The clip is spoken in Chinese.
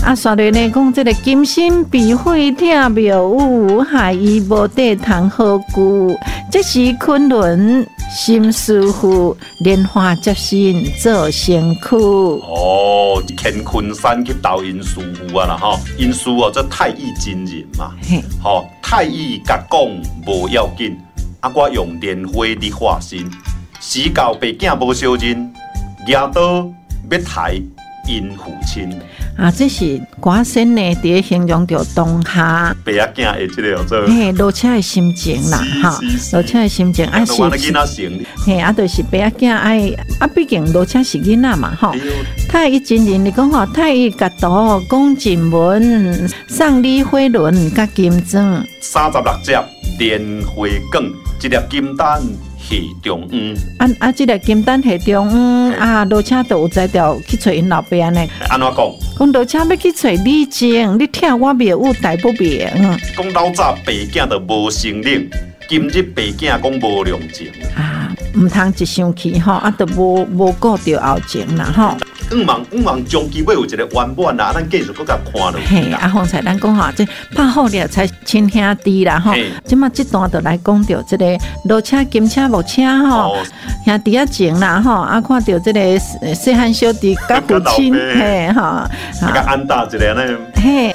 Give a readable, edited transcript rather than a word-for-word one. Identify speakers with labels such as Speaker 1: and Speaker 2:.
Speaker 1: 啊，刷落呢讲这个金身避讳听庙宇，害伊无地通好久。这时昆仑新师傅莲花接身做先驱。
Speaker 2: 哦，乾坤山去投因师傅啊啦吼，因师哦，这太乙真人嘛，吼、太乙甲讲无要紧，啊我用莲花你化身，时到白囝无小人，举刀要抬因父亲。
Speaker 1: 啊，这是歌声呢，伫形容着当下
Speaker 2: 白仔囝的这个做，
Speaker 1: 落车的心情啦，哈，落车的心情啊是，嘿，啊，就是白仔囝爱啊，毕竟落车是囡仔嘛，吼。太乙真人，你讲吼，太乙甲道讲经文，送你花轮甲金砖
Speaker 2: 36只莲花卷，一粒金丹下中央。
Speaker 1: 这个金丹下中央啊，落车就有才调去找因老爸呢。
Speaker 2: 安怎讲？
Speaker 1: 讲落车要去找李靖，你听我庙有大不明。
Speaker 2: 讲老早白囝就无成灵，今日白囝讲无良情
Speaker 1: 啊，唔通一生气吼，啊，都无顾着后情啦吼。
Speaker 2: 望终期要有一个圆满啦，咱继续搁甲看落去。
Speaker 1: 嘿，啊，方才咱讲吼，这拍好了才亲兄弟啦吼。即马这段就来讲到这个落车、金车、木车吼，兄弟啊情啦吼，啊看到这个细汉小弟甲父亲嘿吼，
Speaker 2: 甲安搭一个呢。
Speaker 1: 嘿，